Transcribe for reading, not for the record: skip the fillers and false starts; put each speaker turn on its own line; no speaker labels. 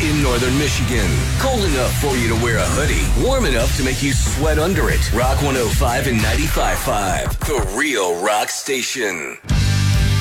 in northern Michigan. Cold enough for you to wear a hoodie. Warm enough to make you sweat under it. Rock 105 and 95.5. The Real Rock Station.